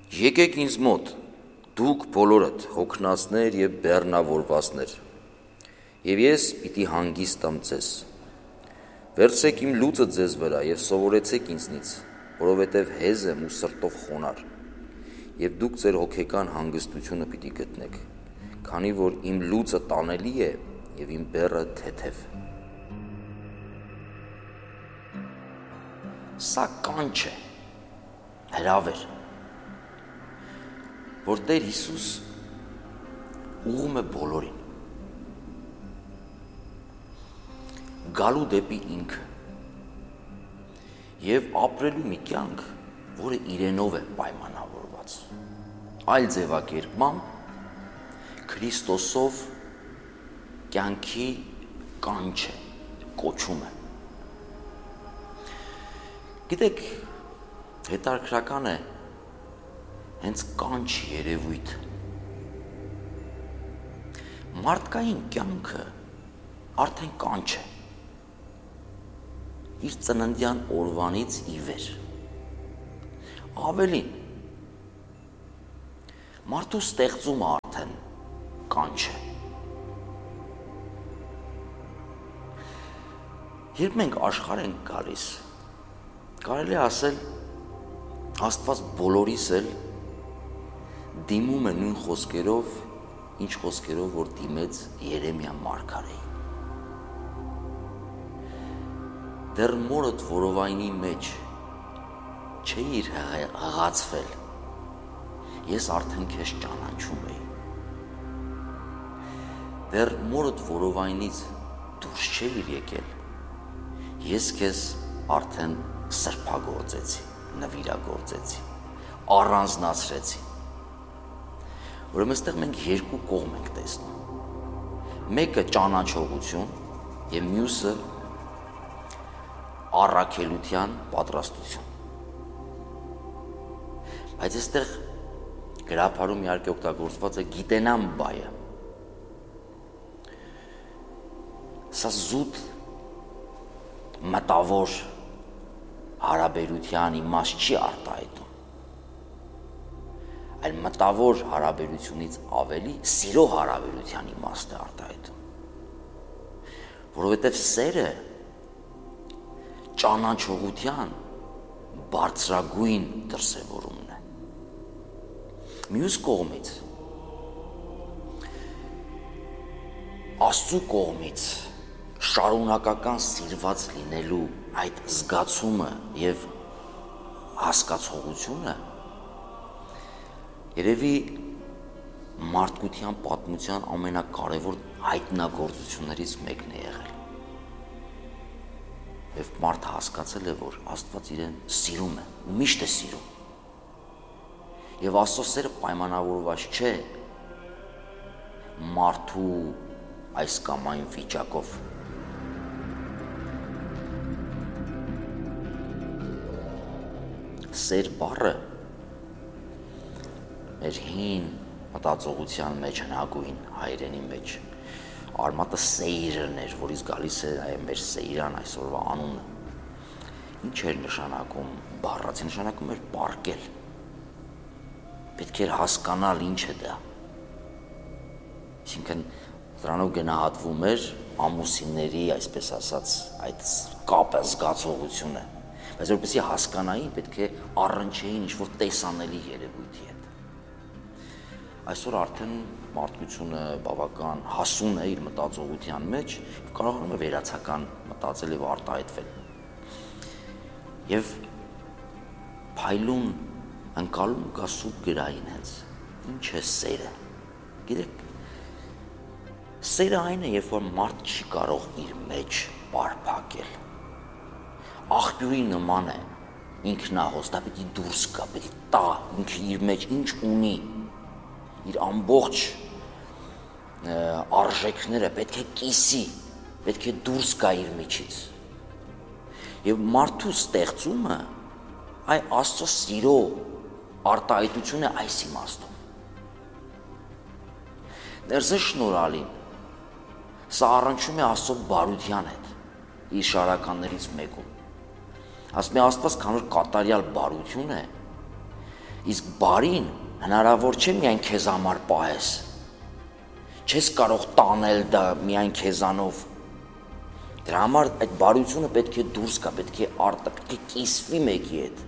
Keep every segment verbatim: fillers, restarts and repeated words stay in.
Եկեք ինձ մոտ, դուք բոլորդ հոգնածներ և բեռնավորվածներ, և ես պիտի հանգիստ տամ ձեզ։ Վերցրեք իմ լուծը ձեզ վրա և սովորեցեք ինձնից, որովհետև հեզ եմ ու սրտով խոնարհ, և դուք ձեր հոգեկան հանգստությունը պիտի գտնեք, քանի որ իմ լուծը տանելի է և իմ բեռը թեթև։ Սա կանչ է, հրավեր, որ Տեր Հիսուս ուղղում է բոլորին, գալու դեպի ինքը և ապրելու մի կյանք, որը իրենով է պայմանավորված, այլ ձևակերպմամբ Քրիստոսով կյանքի կանչ է, կոչում է։ Գիտեք, հետաքրքրական է հենց կանչ երևույթը։ Մարդկային կյանքը արդեն կանչ է, իր ծննդյան օրվանից ի վեր։ Ավելին, մարդու ստեղծումը արդեն կանչ է։ Երբ մենք աշխարհ ենք գալիս, կարելի է ասել, Աստված բոլորիս էլ դիմում է նույն խոսքերով, ինչ խոսքերով, որ դիմեց Երեմիա մարգարեին։ Դեռ մորդ որովայնի մեջ չէիր հղացվել, ես արդեն քեզ ճանաչում էի։ Դեռ մորդ որովայնից դուրս չէիր եկել, ես քեզ արդեն սրբագործեցի, նվիրագործեցի, առանձնացրեցի։ Ուրեմն այստեղ մենք երկու կողմ ենք տեսնում։ Մեկը ճանաչողություն և մյուսը առաքելության պատրաստություն։ Բայց այստեղ գրաբարում իհարկե օգտագործված է գիտենամ բայը։ Սա զուտ մտավոր հարաբերության իմաստ չի արտահայտում, այլ մտավոր հարաբերությունից ավելի սիրո հարաբերության իմաստ է արտահայտում, որովհետև սերը ճանաչողության բարձրագույն դրսևորումն է։ Մյուս կողմից, Աստծու կողմից շարունակական սիրված լինելու այդ զգացումը և հասկացողությունը երևի մարդկության պատմության ամենակարևոր հայտնագործություններից մեկն է եղել։ Եվ մարդը հասկացել է, որ Աստված իրեն սիրում է, ու միշտ է սիրում։ Եվ Աստծո սերը պայմանավորված չէ մարդու այս կամ այն վիճակով։ Սեր բառը մեր հին մտածողության մեջ, հնագույն հայերենի մեջ արմատը սեյրն էր, որից գալիս է մեր սեյրան այսօրվա անունը։ Ինչ էր նշանակում բառացի, նշանակում էր պառկել։ Պետք էր հասկանալ ինչ է դա։ Այսինքն դրանով գնահատվում էր ամուսինների, այսպես ասած, այդ կապը, զգացողությունը, բայց որպեսզի հասկանային, պետք է առնչեին ինչ-որ տեսանելի երևույթի հետ։ Այսօր արդեն մարդկությունը բավական հասուն է իր մտածողության մեջ և կարողանում է վերացական մտածել և արտահայտվել։ Եվ փայլուն ընկալում կա սուրբ գրային հենց, ինչ է սերը։ Գիտեք, սերը այն է, երբ որ մարդ չի կարող իր մեջ պարփակել։ Աղբյուրի նման է, ինքնահոս, դա պիտի դուրս գա, պիտի տա, ինքը իր մեջ ինչ ունի, իր ամբողջ արժեքները պետք է կիսի, պետք է դուրս գա իր միջից։ Եվ մարդու ստեղծումը այ Աստծո սիրո արտահայտություն է այս իմաստով։ Ներսը շնորհալին, սա առնչում է Աստծո բարության հետ, իր շարականներից մեկում։ Ասում է Աստված, քան որ կատարյալ բարություն է, Իսկ բարին հնարավոր չէ միայն քեզ համար պահես։ Չես կարող տանել դա միայն քեզանով։ Դրա համար այդ բարությունը պետք է դուրս գա, պետք է արտա, պետք է կիսվի մեկի հետ։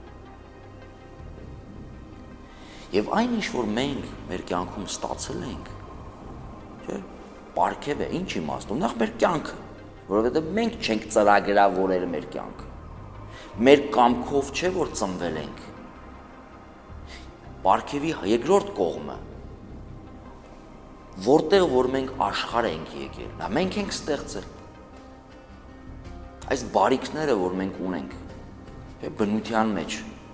Եվ այն ինչ որ մենք մեր կյանքում ստացել ենք, չէ՞, պարգև է, ինչ իմաստով, նախ մեր կյանքը, որովհետև մենք չենք ծրագրավորել մեր կյանքը։ Մեր կամքով չէ որ ծնվել ենք։ Պարգևի երկրորդ կողմը, որտեղ որ մենք աշխարհ ենք եկել, նա մենք ենք ստեղծել։ Այս բարիքները, որ մենք ունենք, բնության մեջ,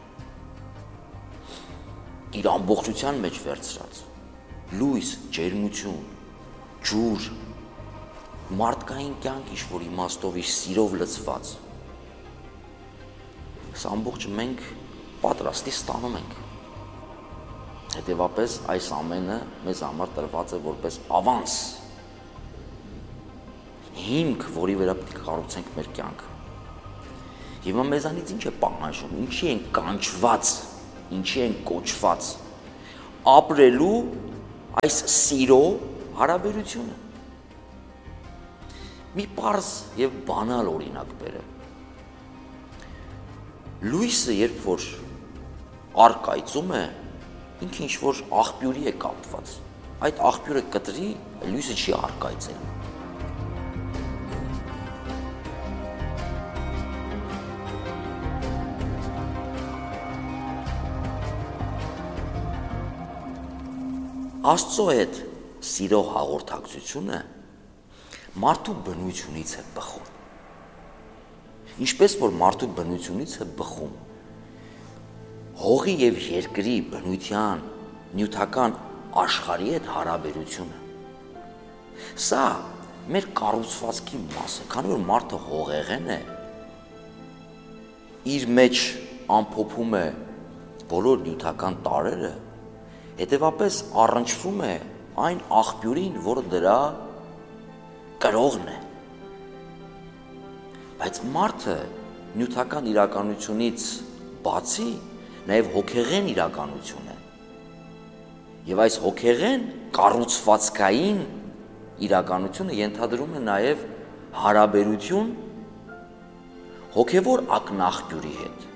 իր ամբողջության մեջ վերցրած, լույս, ջերմություն, ջուր, մարդկային կյանք ինչ-որ իմաստով իր սիրով լցված, այս ամբողջը մենք պատրաստի ստանում ենք։ Հետևապես այս ամենը մեզ համար տրված է որպես ավանս, հիմք, որի վրա պետք է կառուցենք մեր կյանքը։ Եվ մեզանից ինչ է պահանջում, ինչի ենք կանչված, ինչի ենք կոչված, ապրելու այս սիրո հարաբերությունը։ Մի պարզ եւ բանալ օրինակ բերեմ։ Լույսը երբ որ առկայծում է, ինքը ինչ որ աղբյուրի է կապված։ Այդ աղբյուրը կտրի, լույսը չի առկայծել։ Աստծո հետ սիրո հաղորդակցությունը մարդու բնությունից է բխում։ Ինչպես որ մարդու բնությունից է բխում հողի եւ երկրի բնության նյութական աշխարհի հետ հարաբերությունը։ Սա մեր կառուցվածքի մաս է, քանի որ մարդը հողեղեն է, իր մեջ ամփոփում է բոլոր նյութական տարրերը, հետևապես առնչվում է այն աղբյուրին, որը դրա կրողն է։ Բայց մարդը նյութական իրականությունից բացի նաև հոգեղեն իրականություն է։ Եվ այս հոգեղեն կառուցվածքային իրականությունը ենթադրում է նաև հարաբերություն հոգևոր ակնաղբյուրի հետ։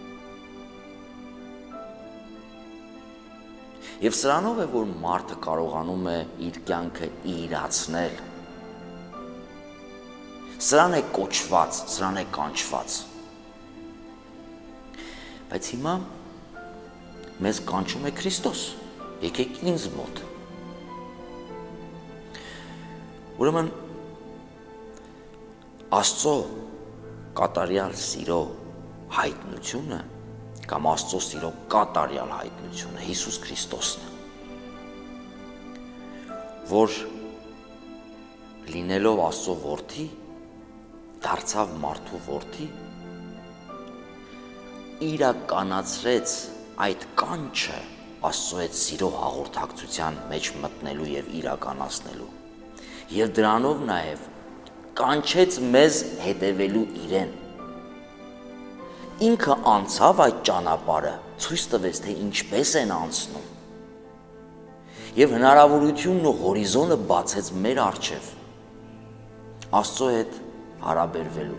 Եվ սրանով է, որ մարդը կարողանում է իր կյանքը իրացնել։ Սրան է կոչված, սրան է կանչված։ Բայց հիմա մեզ կանչում է Քրիստոս, եկեք ինձ մոտ։ Ուրեմն Աստծո կատարյալ սիրո հայտնությունը կամ Աստծո սիրո կատարյալ հայտնությունը Հիսուս Քրիստոսն է, որ լինելով Աստծո որդի, դարձավ մարդու որդի, իրականացրեց այդ կանչը Աստծո հետ սիրո հաղորդակցության մեջ մտնելու եւ իրականացնելու, եւ դրանով նաեւ կանչեց մեզ հետևելու իրեն։ Ինքը անցավ այդ ճանապարհը, ցույց տվեց, թե ինչպես են անցնում, եւ հնարավորությունն ու հորիզոնը բացեց մեր առջև Աստծո հետ հարաբերվելու։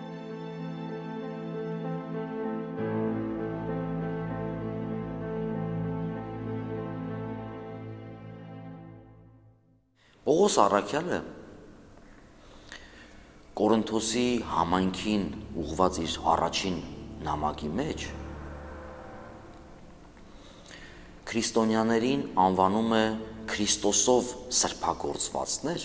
Պողոս առաքյալը Կորինթոսի համայնքին ուղղված իր առաջին նամակի մեջ քրիստոնյաներին անվանում է Քրիստոսով սրբագործվածներ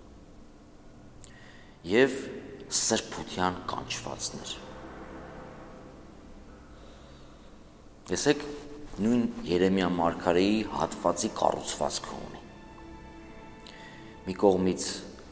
եւ սրբության կանչվածներ։ Տեսեք, նույն Երեմիա մարգարեի հատվածի կառուցվածքը ունի։ Մի կողմից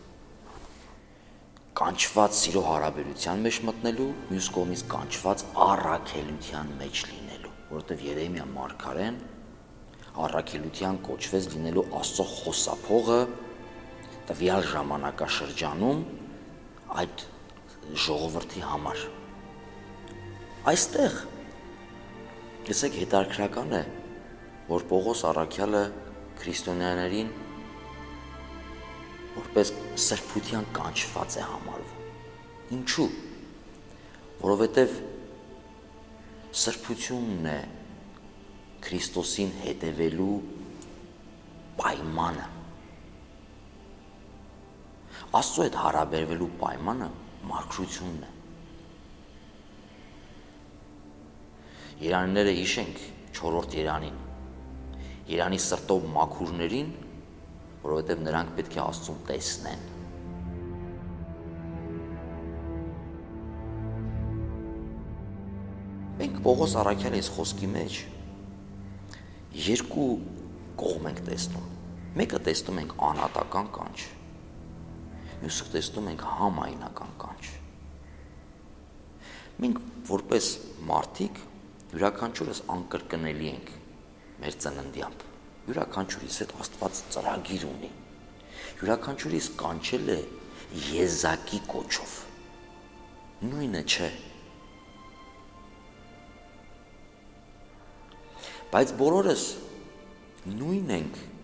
կանչված սիրո հարաբերության մեջ մտնելու, մյուս կողմից կանչված առաքելության մեջ լինելու, որովհետև Երեմիա մարգարեն առաքելության կոչվեց լինելու Աստծո խոսափողը տվյալ ժամանակաշրջանում այդ ժողովրդի համար։ Այստեղ Տեսեք, հետաքրքրական է, որ Պողոս առաքյալը քրիստոնյաներին որպես սրբության կանչված է համարվում։ Ինչու՞։ Որովհետև սրբությունն է Քրիստոսին հետևելու պայմանը։ Աստծո հետ հարաբերվելու պայմանը մաքրությունն է։ Երանիները հիշենք չորրորդ երանին։ Երանի սրտով մաքուրներին, որովհետև նրանք պետք է Աստծուն տեսնեն։ Մենք Պողոս առաքյալի այս խոսքի մեջ երկու կողմ ենք տեսնում։ Մեկը տեսնում ենք անհատական կանչ, մյուսը տեսնում ենք համայնական կանչ։ Մենք որպես մարդիկ յուրաքանչյուրս անկրկնելի ենք մեր ծննդյամբ։ Յուրաքանչյուրիս հետ Աստված ծրագիր ունի։ Յուրաքանչյուրիս կանչել է եզակի կոչով։ Նույնը չէ։ Բայց բոլորս նույն ենք